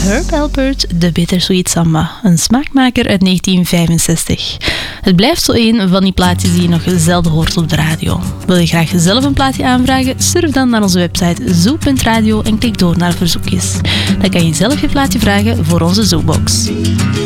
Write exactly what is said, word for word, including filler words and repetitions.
Herb Alpert, de Bittersweet Samba, een smaakmaker uit negentien vijfenzestig. Het blijft zo een van die plaatjes die je nog zelden hoort op de radio. Wil je graag zelf een plaatje aanvragen? Surf dan naar onze website zoo punt radio en klik door naar verzoekjes. Dan kan je zelf je plaatje vragen voor onze Zoobox.